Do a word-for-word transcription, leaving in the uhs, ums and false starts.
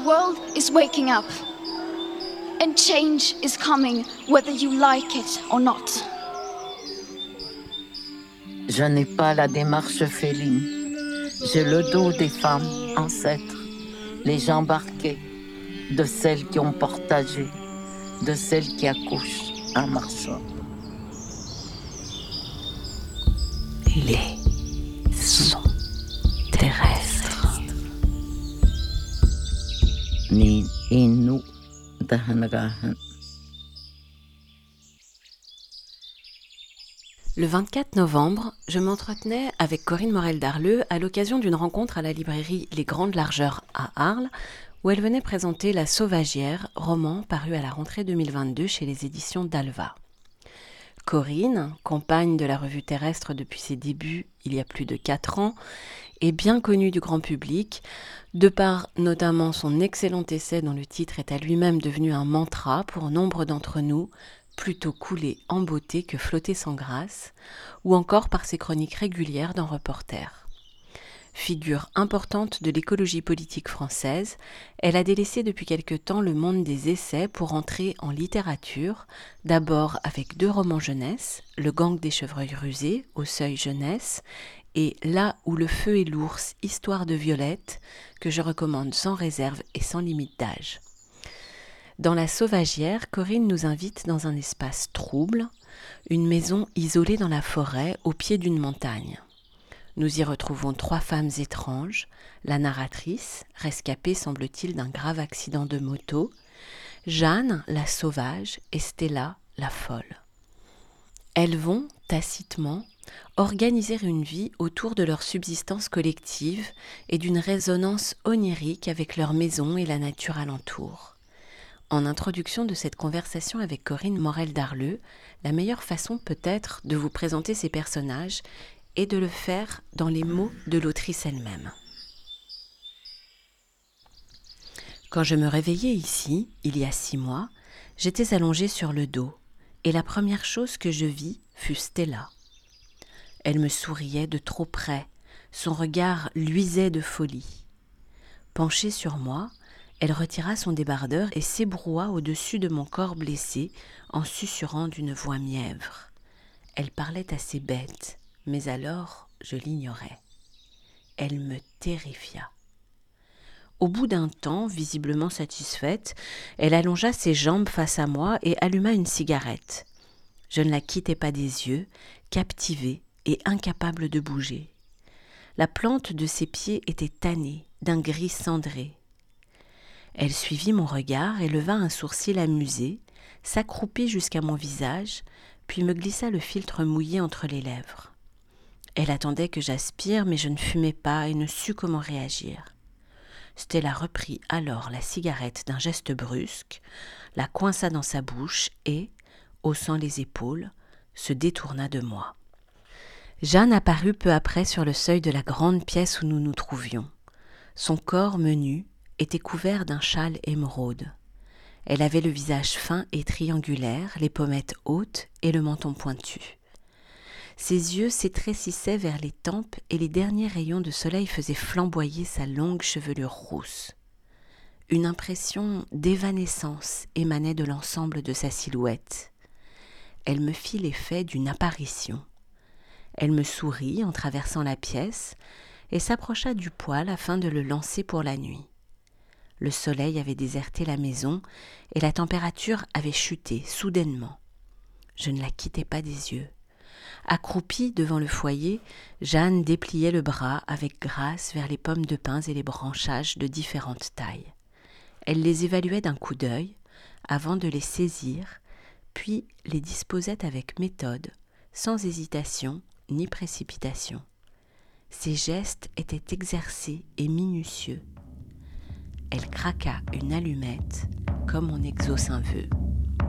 world is waking up. And change is coming, whether you like it or not. Je n'ai pas la démarche féline. J'ai le dos des femmes ancêtres, les jambes arquées, de celles qui ont partagé, de celles qui accouchent en marchant. Les sons terrestres. Ni inu dahanagahan. Le vingt-quatre novembre, je m'entretenais avec Corinne Morel-Darleux à l'occasion d'une rencontre à la librairie Les Grandes Largeurs à Arles, où elle venait présenter La Sauvagière, roman paru à la rentrée deux mille vingt-deux chez les éditions d'Alva. Corinne, compagne de la revue Terrestre depuis ses débuts il y a plus de quatre ans, est bien connue du grand public, de par notamment son excellent essai dont le titre est à lui-même devenu un mantra pour nombre d'entre nous, plutôt couler en beauté que flotter sans grâce, ou encore par ses chroniques régulières dans Reporter. Figure importante de l'écologie politique française, elle a délaissé depuis quelque temps le monde des essais pour entrer en littérature, d'abord avec deux romans jeunesse, Le gang des chevreuils rusés, au Seuil jeunesse, et Là où le feu est l'ours, histoire de Violette, que je recommande sans réserve et sans limite d'âge. Dans La Sauvagière, Corinne nous invite dans un espace trouble, une maison isolée dans la forêt au pied d'une montagne. Nous y retrouvons trois femmes étranges, la narratrice, rescapée semble-t-il d'un grave accident de moto, Jeanne, la sauvage, et Stella, la folle. Elles vont, tacitement, organiser une vie autour de leur subsistance collective et d'une résonance onirique avec leur maison et la nature alentour. En introduction de cette conversation avec Corinne Morel-Darleux, la meilleure façon peut-être de vous présenter ces personnages est de le faire dans les mots de l'autrice elle-même. Quand je me réveillais ici, il y a six mois, j'étais allongée sur le dos, et la première chose que je vis fut Stella. Elle me souriait de trop près, son regard luisait de folie. Penchée sur moi, elle retira son débardeur et s'ébroua au-dessus de mon corps blessé en susurrant d'une voix mièvre. Elle parlait assez bête, mais alors je l'ignorais. Elle me terrifia. Au bout d'un temps, visiblement satisfaite, elle allongea ses jambes face à moi et alluma une cigarette. Je ne la quittais pas des yeux, captivée et incapable de bouger. La plante de ses pieds était tannée, d'un gris cendré. Elle suivit mon regard et leva un sourcil amusé, s'accroupit jusqu'à mon visage, puis me glissa le filtre mouillé entre les lèvres. Elle attendait que j'aspire, mais je ne fumais pas et ne sus comment réagir. Stella reprit alors la cigarette d'un geste brusque, la coinça dans sa bouche et, haussant les épaules, se détourna de moi. Jeanne apparut peu après sur le seuil de la grande pièce où nous nous trouvions. Son corps menu était couvert d'un châle émeraude. Elle avait le visage fin et triangulaire, les pommettes hautes et le menton pointu. Ses yeux s'étrécissaient vers les tempes et les derniers rayons de soleil faisaient flamboyer sa longue chevelure rousse. Une impression d'évanescence émanait de l'ensemble de sa silhouette. Elle me fit l'effet d'une apparition. Elle me sourit en traversant la pièce et s'approcha du poêle afin de le lancer pour la nuit. Le soleil avait déserté la maison et la température avait chuté soudainement. Je ne la quittais pas des yeux. Accroupie devant le foyer, Jeanne dépliait le bras avec grâce vers les pommes de pin et les branchages de différentes tailles. Elle les évaluait d'un coup d'œil avant de les saisir, puis les disposait avec méthode, sans hésitation ni précipitation. Ses gestes étaient exercés et minutieux. Elle craqua une allumette comme on exauce un vœu.